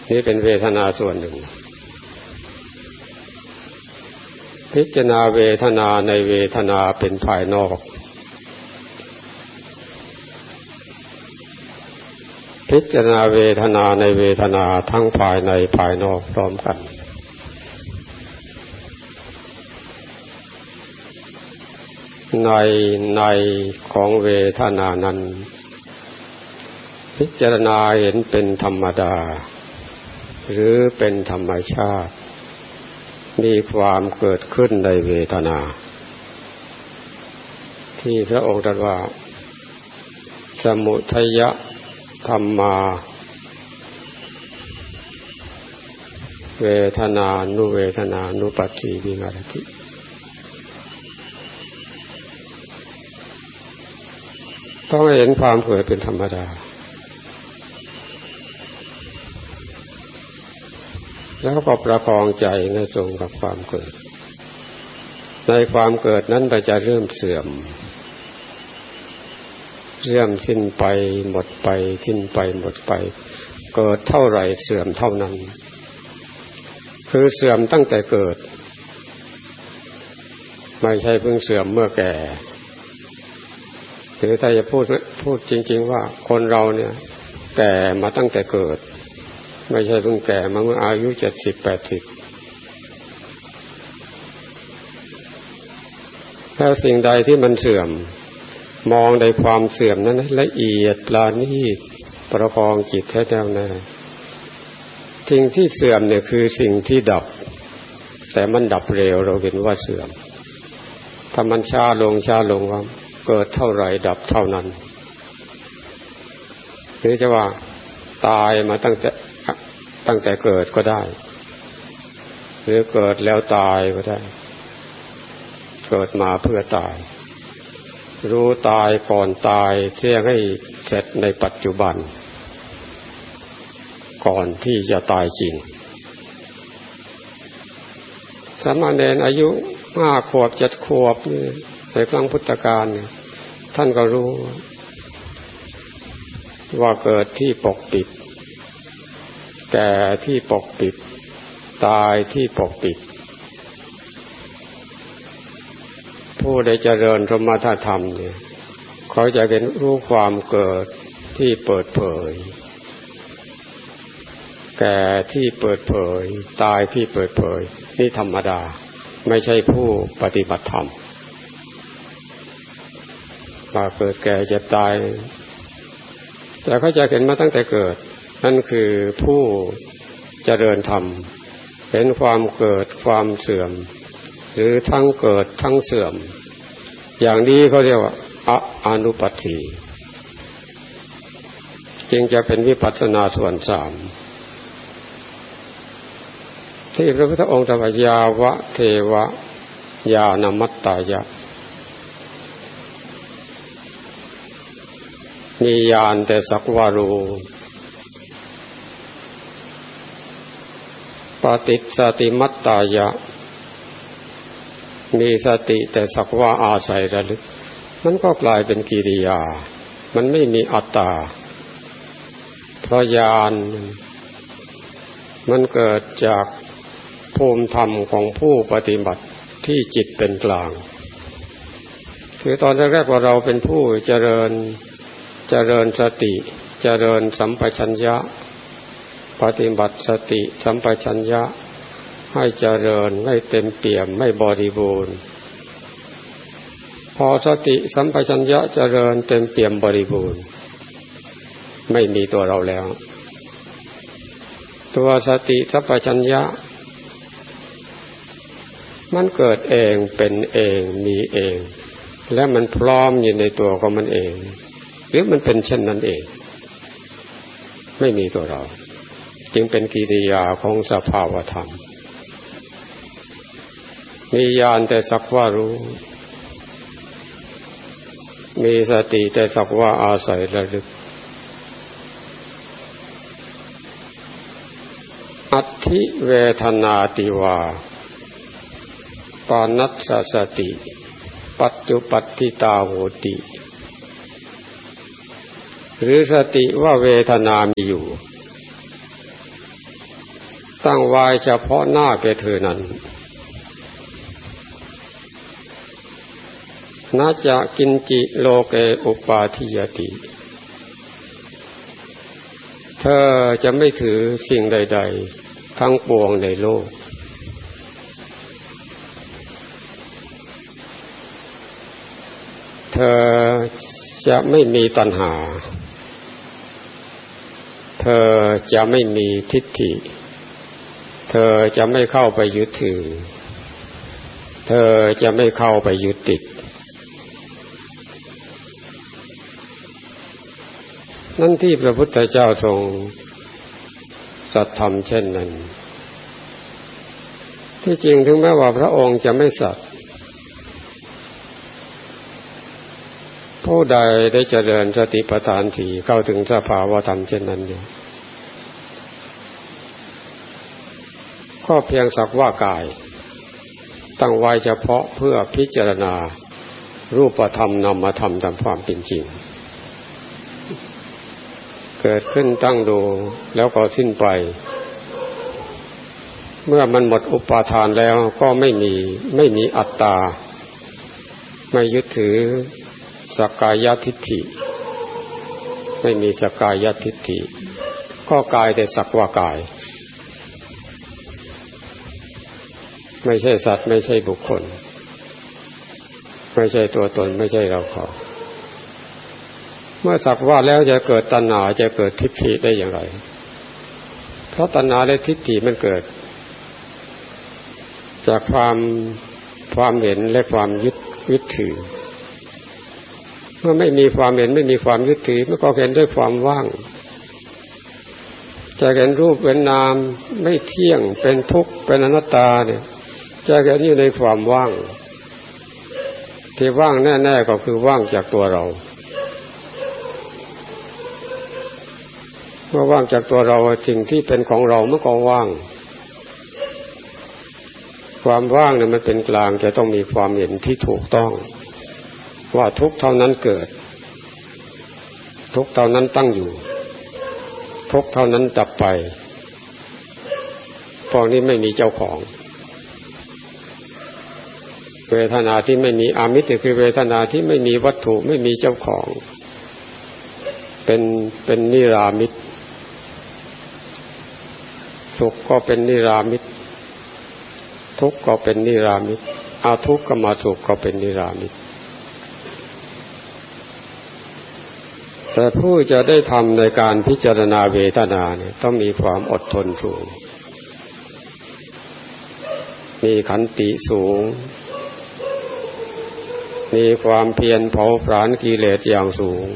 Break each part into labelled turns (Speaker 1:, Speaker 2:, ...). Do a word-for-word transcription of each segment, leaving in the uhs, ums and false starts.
Speaker 1: นี่เป็นเวทนาส่วนหนึ่งพิจารณาเวทนาในเวทนาเป็นภายนอกพิจารณาเวทนาในเวทนาทั้งภายในภายนอกพร้อมกันในในของเวทนานั้นพิจารณาเห็นเป็นธรรมดาหรือเป็นธรรมชาติมีความเกิดขึ้นในเวทนาที่พระองค์ตรัสว่าสมุทัยธัมมาเวทนานุเวทนานุปัฏฐิวิหารติต้องเห็นความเกิดเป็นธรรมดาแล้วก็ประคองใจในตรงกับความเกิดในความเกิดนั้นเราจะเริ่มเสื่อมเริ่มสิ้นไปหมดไปสิ้นไปหมดไปเกิดเท่าไหร่เสื่อมเท่านั้นคือเสื่อมตั้งแต่เกิดไม่ใช่เพิ่งเสื่อมเมื่อแก่หรือถ้าจะพูดพูดจริงๆว่าคนเราเนี่ยแก่มาตั้งแต่เกิดไม่ใช่เพิ่งแก่มาเมื่ออายุเจ็ดสิบแปดสิบแล้วสิ่งใดที่มันเสื่อมมองในความเสื่อมนั้นละเอียดปราณีตประคองจิตให้แน่วแน่สิ่งที่เสื่อมเนี่ยคือสิ่งที่ดับแต่มันดับเร็วเราเห็นว่าเสื่อมถ้ามันช้าลงช้าลงว่าเกิดเท่าไหร่ดับเท่านั้นหรือจะว่าตายมาตั้งแต่ตั้งแต่เกิดก็ได้หรือเกิดแล้วตายก็ได้เกิดมาเพื่อตายรู้ตายก่อนตายเสียให้เสร็จในปัจจุบันก่อนที่จะตายจริงสามเณรอายุห้าขวบเจ็ดขวบนี่ในครั้งพุทธกาลเนี่ยท่านก็รู้ว่าเกิดที่ปกปิดแก่ที่ปกปิดตายที่ปกปิดผู้ได้เจริญธรรมธรรมเนี่ยเขาจะเห็นรู้ความเกิดที่เปิดเผยแก่ที่เปิดเผยตายที่เปิดเผยนี่ธรรมดาไม่ใช่ผู้ปฏิบัติธรรมว่าเกิดแก่เจ็บตายแต่เขาจะเห็นมาตั้งแต่เกิดนั่นคือผู้เจริญธรรมเห็นความเกิดความเสื่อมหรือทั้งเกิดทั้งเสื่อมอย่างนี้เขาเรียกว่าออนุปัฏฐิจึงจะเป็นวิปัสสนาส่วนสามที่พระพุทธองค์ตรัสยาวะเทวะญาณมัตตายะมีญาณแต่สักว่ารู้ปฏิสติมัตตายะมีสติแต่สักว่าอาศัยระลึกมันก็กลายเป็นกิริยามันไม่มีอัตตาเพราะญาณมันเกิดจากภูมิธรรมของผู้ปฏิบัติที่จิตเป็นกลางคือตอนแรกๆว่าเราเป็นผู้เจริญเจริญสติเจริญสัมปชัญญะปฏิบัติสติสัมปชัญญะให้เจริญให้เต็มเปี่ยมไม่บริบูรณ์พอสติสัมปชัญญะเจริญเต็มเปี่ยมบริบูรณ์ไม่มีตัวเราแล้วตัวสติสัมปชัญญะมันเกิดเองเป็นเองมีเองและมันพร้อมอยู่ในตัวของมันเองหรือมันเป็นเช่นนั้นเองไม่มีตัวเราจึงเป็นกิริยาของสภาวธรรมมีญาณแต่สักว่ารู้มีสติแต่สักว่าอาศัยระลึกอัตถิเวทนาติวาปานัสสสติปัจจุปัฏฐิตาโหติหรือสติว่าเวทนามีอยู่ตั้งไว้เฉพาะหน้าแก่เธอนั้นนาจะกินจิโลเกอุปาทิยติเธอจะไม่ถือสิ่งใดๆทั้งปวงในโลกเธอจะไม่มีตัณหาเธอจะไม่มีทิฏฐิเธอจะไม่เข้าไปยึดถือเธอจะไม่เข้าไปยึดติดนั่นที่พระพุทธเจ้าทรงสัตย์ธรรมเช่นนั้นที่จริงถึงแม้ว่าพระองค์จะไม่สัตย์ผู้ใดได้เจริญสติปัฏฐานสี่เข้าถึงสภาวะธรรมเช่นนั้นอยู่ก็เพียงสักว่ากายตั้งไว้เฉพาะเพื่อพิจารณารูปธรรมนามธรรมตามความเป็นจริงเกิดขึ้นตั้งดูแล้วก็สิ้นไปเมื่อมันหมดอุปาทานแล้วก็ไม่มีไม่มีอัตตาไม่ยึดถือสักกายทิฏฐิไม่มีสักกายทิฏฐิก็กายแต่สักว่ากายไม่ใช่สัตว์ไม่ใช่บุคคลไม่ใช่ตัวตนไม่ใช่เราเขาเมื่อสักว่าแล้วจะเกิดตัณหาจะเกิดทิฏฐิได้อย่างไรเพราะตัณหาและทิฏฐิมันเกิดจากความความเห็นและความยึดยึดถือเมื่อไม่มีความเห็นไม่มีความยึดถือมันก็เห็นด้วยความว่างจะเห็นรูปเห็นนามไม่เที่ยงเป็นทุกข์เป็นอนัตตาเนี่ยจะเห็นอยู่ในความว่างที่ว่างแน่ๆก็คือว่างจากตัวเราเมื่อว่างจากตัวเราสิ่งที่เป็นของเรามันก็ว่างความว่างเนี่ยมันเป็นกลางจะต้องมีความเห็นที่ถูกต้องว่าทุกข์เท่านั้นเกิดทุกข์เท่านั้นตั้งอยู่ทุกข์เท่านั้นดับไปพวกนี้ไม่มีเจ้าของเวทนาที่ไม่มีอามิตรคือเวทนาที่ไม่มีวัตถุไม่มีเจ้าของเป็นเป็นนิรามิตสุขก็เป็นนิรามิตทุกข์ก็เป็นนิรามิตอาทุกขมาสุขก็เป็นนิรามิตแต่ผู้จะได้ทำในการพิจารณาเวทนาเนี่ยต้องมีความอดทนสูงมีขันติสูงมีความเพียรเผาผลาญกิเลสอย่างสูง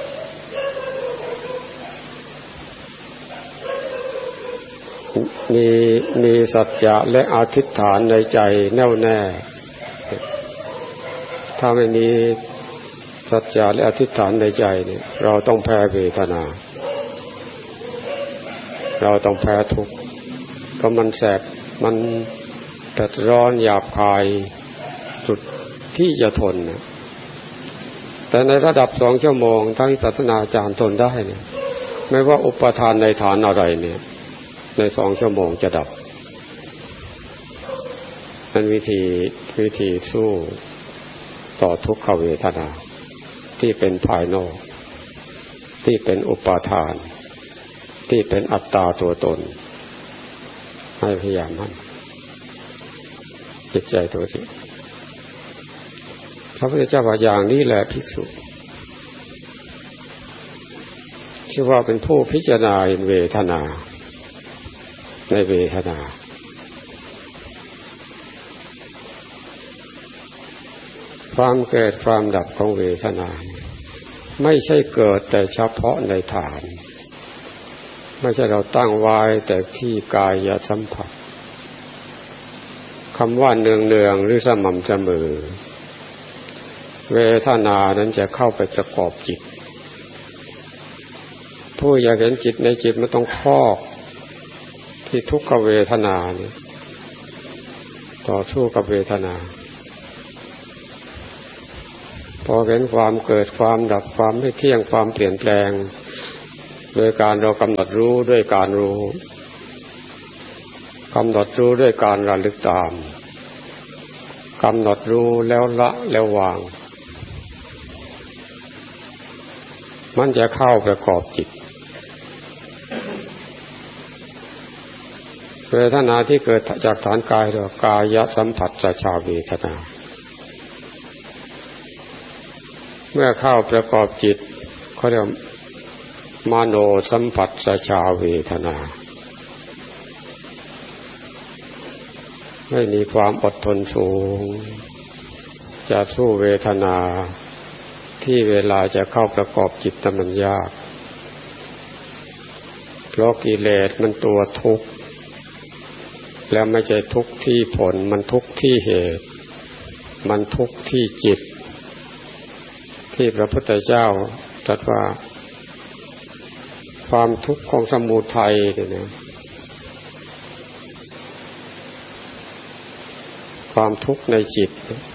Speaker 1: มีมีสัจจะและอธิษฐานในใจแน่วแน่ถ้าไม่มีสัจจะและอธิษฐานในใจเนี่ยเราต้องแพ้เวทนาเราต้องแพ้ทุกข์เพราะมันแสบมันเดือดร้อนหยาบคายสุดที่จะทนนะแต่ในระดับสองชั่วโมงถ้าวิปัสสนาจารย์ทนได้เนี่ยไม่ว่าอุปทานในฐานอะไรเนี่ยในสองชั่วโมงจะดับนั่นวิธีวิธีสู้ต่อทุกขเวทนาที่เป็นภายนอกที่เป็นอุปาทานที่เป็นอัตตาตัวตนให้พยายามมันจิตใจตัวที่พระพุทธเจ้าว่าอย่างนี้แหละภิกษุชื่อว่าเป็นผู้พิจารณาเวทนาในเวทนาความเกิดความดับของเวทนาไม่ใช่เกิดแต่เฉพาะในฐานไม่ใช่เราตั้งไว้แต่ที่กายสัมผัสคำว่าเนืองๆหรือสม่ำเสมอเวทนานั้นจะเข้าไปประกอบจิตผู้อยากเห็นจิตในจิตมันต้องพอกที่ทุกขเวทนาเนี่ยต่อสู้กับเวทนาพอเห็นความเกิดความดับความไม่เที่ยงความเปลี่ยนแปลงโดยการเรากำหนดรู้ด้วยการรู้กำหนดรู้ด้วยการระลึกตามกำหนดรู้แล้วละแล้ววางมันจะเข้าประกอบจิตเวทนาที่เกิดจากฐานกายเรียกว่ากายสัมผัสสัชชาเวทนาเมื่อเข้าประกอบจิตเขาเรียกมโนสัมผัสสัชชาเวทนาไม่มีความอดทนสูงจะสู้เวทนาที่เวลาจะเข้าประกอบจิตมันยากเพราะกิเลสมันตัวทุกข์แล้วไม่ใช่ทุกข์ที่ผลมันทุกข์ที่เหตุมันทุกข์ที่จิตที่พระพุทธเจ้าตรัสว่าความทุกข์ของสมุทัยเนี่ยนะความทุกข์ในจิต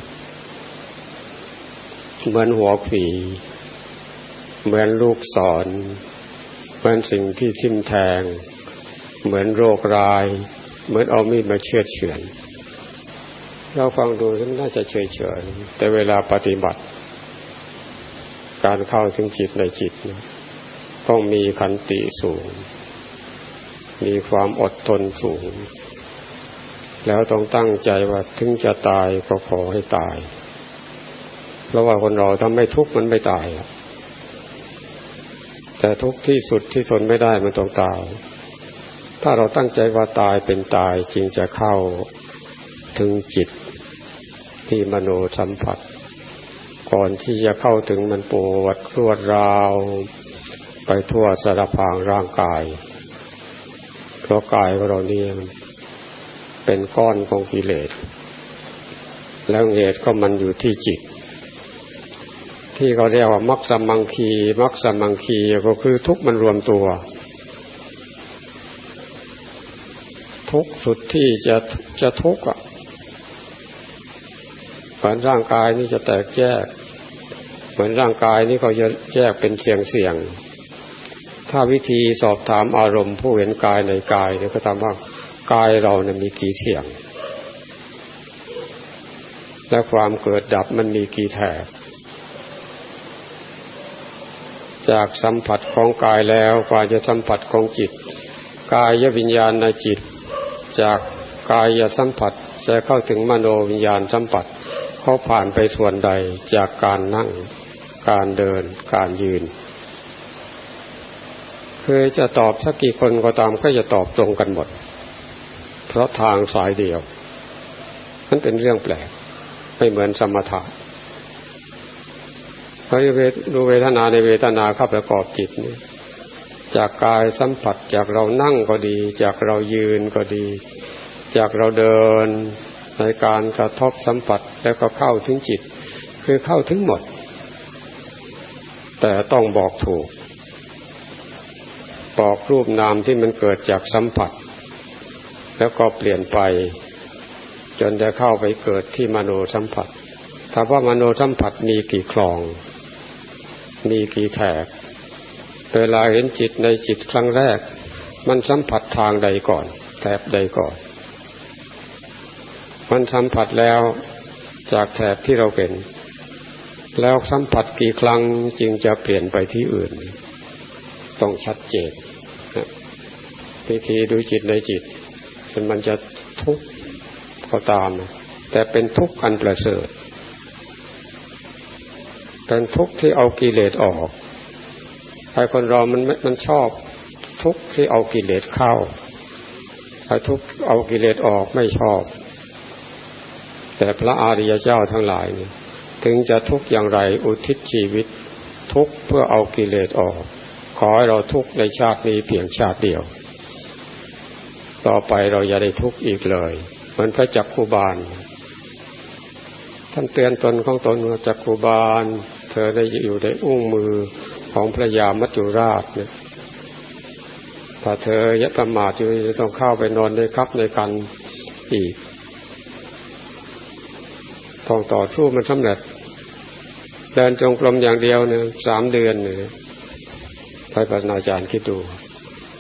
Speaker 1: เหมือนหัวฝีเหมือนลูกศรเหมือนสิ่งที่ทิ่มแทงเหมือนโรคร้ายเหมือนเอามีดมาเชือดเฉือนเราฟังดูน่าจะเฉยเฉยแต่เวลาปฏิบัติการเข้าถึงจิตในจิตต้องมีขันติสูงมีความอดทนสูงแล้วต้องตั้งใจว่าถึงจะตายก็ขอให้ตายเพราะว่าคนเราถ้าไม่ทุกข์มันไม่ตายแต่ทุกข์ที่สุดที่ทนไม่ได้มันต้องตายถ้าเราตั้งใจว่าตายเป็นตายจึงจะเข้าถึงจิตที่มโนสัมผัสก่อนที่จะเข้าถึงมันปวดรวดราวไปทั่วสารพางร่างกายเพราะกายของเรานี่เป็นก้อนของกิเลสแล้วเหตุก็มันอยู่ที่จิตที่เขาเรียกว่ามัคสมังคีมัคสมังคีก็คือทุกข์มันรวมตัวทุกข์สุดที่จะจะทุกข์อ่ะเหมือนร่างกายนี่จะแตกแยกเหมือนร่างกายนี่เขาจะแยกเป็นเสียงๆถ้าวิธีสอบถามอารมณ์ผู้เห็นกายในกายเนี่ยก็ถามว่ากายเราเนี่ยมีกี่เสียงและความเกิดดับมันมีกี่แถบจากสัมผัสของกายแล้วกว่าจะสัมผัสของจิตกายวิญญาณในจิตจากกายสัมผัสจะเข้าถึงมโนวิญญาณสัมผัสเขาผ่านไปส่วนใดจากการนั่งการเดินการยืนคือจะตอบสักกี่คนก็ตามก็จะตอบตรงกันหมดเพราะทางสายเดียวมันเป็นเรื่องแปลกไม่เหมือนสมถะเราดูเวทนาในเวทนาเข้าประกอบจิตนี่จากกายสัมผัสจากเรานั่งก็ดีจากเรายืนก็ดีจากเราเดินในการกระทบสัมผัสแล้วก็เข้าถึงจิตคือเข้าถึงหมดแต่ต้องบอกถูกบอกรูปนามที่มันเกิดจากสัมผัสแล้วก็เปลี่ยนไปจนจะเข้าไปเกิดที่มโนสัมผัสถ้าว่ามโนสัมผัสมีกี่คลองมีกี่แถบเวลาเห็นจิตในจิตครั้งแรกมันสัมผัสทางใดก่อนแถบใดก่อนมันสัมผัสแล้วจากแถบที่เราเป็นแล้วสัมผัสกี่ครั้งจึงจะเปลี่ยนไปที่อื่นต้องชัดเจนวิธีดูจิตในจิตจนมันจะทุกข์ก็ตามแต่เป็นทุกข์อันประเสริฐเป็นทุกข์ที่เอากิเลสออกไอ้คนเรามันมันชอบทุกข์ที่เอากิเลสเข้าไอ้ทุกข์เอากิเลสออกไม่ชอบแต่พระอริยเจ้าทั้งหลายนี่ถึงจะทุกข์อย่างไรอุทิศชีวิตทุกข์เพื่อเอากิเลสออกขอให้เราทุกข์ในชาตินี้เพียงชาติเดียวต่อไปเราอย่าได้ทุกข์อีกเลยเหมือนพระจักขุบาลท่านเตือนตนของตนว่าจักขุบาลเธอได้อยู่ในอุ้งมือของพระยามัจจุราชเนี่ยถ้าเธอยัดประมาทอยู่จะต้องเข้าไปนอนในคับในกันอีกต้องต่อสู้มันสำเร็จเดินจงกรมอย่างเดียวเนี่ยสามเดือนเนี่ยไปปรมาจารย์คิดดู